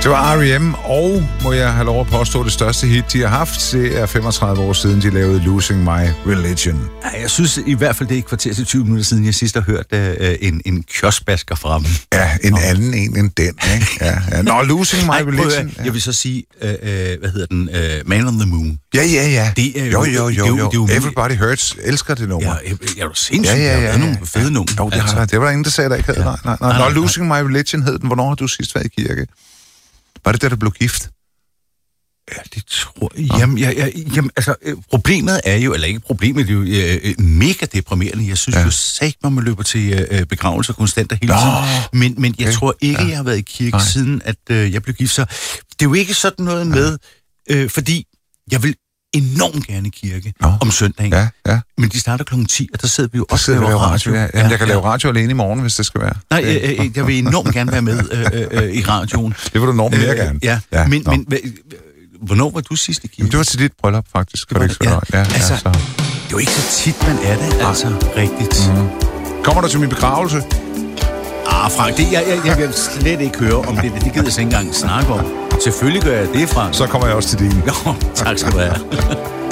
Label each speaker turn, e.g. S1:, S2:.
S1: Det var R.E.M., og må jeg have lov at påstå, det største hit, de har haft. Det er 35 år siden, de lavede Losing My Religion.
S2: Ja, jeg synes i hvert fald, det er et kvarter til 20 minutter siden, jeg sidst har hørt en kioskbasker fra dem.
S1: Ja, en anden en end den, ikke? Ja. Nå, Losing My Religion.
S2: Jeg vil så sige, hvad hedder den? Man on the Moon.
S1: Ja.
S2: Det er jo,
S1: jo. Everybody Hurts. Elsker det nummer.
S2: Ja, jeg er jo sindssygt. Ja. Nogle fede numre.
S1: Jo, det var ingen, der sagde, der ikke havde. Nej. Nå, Losing My Religion hed den. Hvornår har du sidst været i kirke? Var det da du blev gift?
S2: Ja, det tror jeg. Jamen, altså, problemet er jo, eller ikke problemet, det er jo mega deprimerende. Jeg synes jo sagt, når man løber til begravelser konstant og hele tiden. Men jeg tror ikke, jeg har været i kirke siden, at jeg blev gift. Så det er jo ikke sådan noget med, fordi jeg vil enormt gerne i kirke om søndagen. Ja. Men de starter klokken 10, og der sidder vi jo også og laver radio.
S1: Jamen, jeg kan lave radio alene i morgen, hvis det skal være.
S2: Nej, jeg vil enormt gerne være med i radioen.
S1: Det vil du enormt mere gerne.
S2: Ja. Men hvornår var du sidst i kirke?
S1: Jamen, det var til dit bryllup, faktisk. Det var det ikke så
S2: altså, det er jo ikke så tit, man er det, altså, rigtigt.
S1: Kommer du til min begravelse?
S2: Frank, jeg vil slet ikke høre om det. Det gider jeg ikke engang snakke om. Selvfølgelig gør jeg det, Frank.
S1: Så kommer jeg også til din.
S2: Jo, tak skal du have.